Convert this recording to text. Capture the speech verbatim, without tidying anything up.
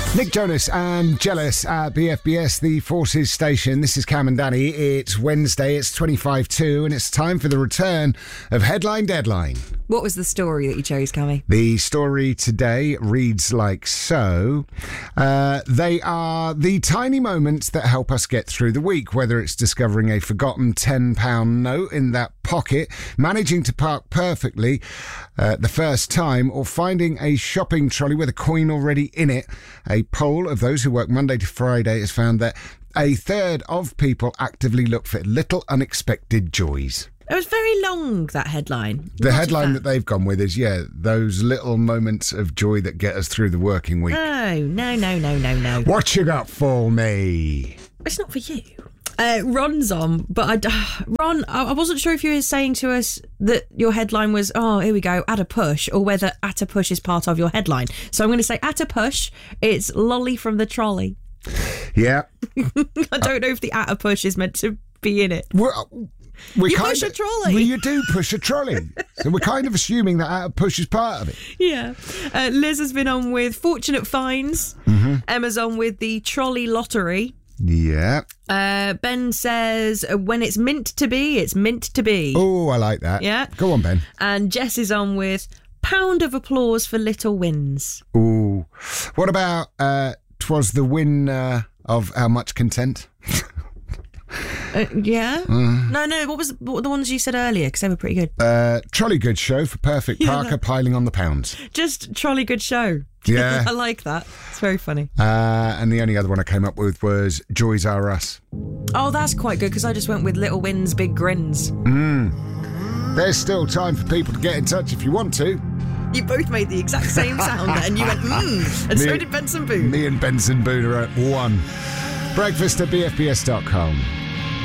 Nick Jonas and Jealous at B F B S, the Forces station. This is Cam and Danny. It's Wednesday, it's twenty-five two, and it's time for the return of Headline Deadline. What was the story that you chose, Cammy? The story today reads like so. Uh, they are the tiny moments that help us get through the week, whether it's discovering a forgotten ten pound note in that pocket, managing to park perfectly uh, the first time, or finding a shopping trolley with a coin already in it. A poll of those who work Monday to Friday has found that a third of people actively look for little unexpected joys. It was very long, that headline. The headline that they've gone with is, yeah, those little moments of joy that get us through the working week. No, no, no, no, no, no. What you got for me? It's not for you. Uh, Ron's on, but I, Ron, I wasn't sure if you were saying to us that your headline was, oh, here we go, at a push, or whether at a push is part of your headline. So I'm going to say at a push, it's Lolly from the trolley. Yeah. I don't know if the at a push is meant to be in it. Well, we you kind push of, a trolley. Well, you do push a trolley. So we're kind of assuming that at a push is part of it. Yeah. Uh, Liz has been on with Fortunate Finds. Mm-hmm. Emma's on with the trolley lottery. Yeah. Uh, Ben says, when it's mint to be, it's mint to be. Oh, I like that. Yeah. Go on, Ben. And Jess is on with pound of applause for little wins. Ooh. What about uh, 'twas the win uh, of How Much Content? Uh, yeah? Mm. No, no, what was what were the ones you said earlier? Because they were pretty good. Uh, Trolley Good Show for Perfect Yeah, Parker that- piling on the pounds. Just trolley good show. Yeah. I like that. It's very funny. Uh, and the only other one I came up with was Joys Are Us. Oh, that's quite good, because I just went with little wins, big grins. Mm. There's still time for people to get in touch if you want to. You both made the exact same sound and you went, mmm. And Me- so did Benson Boone. Me and Benson Boone are at one. Breakfast at B F B S dot com.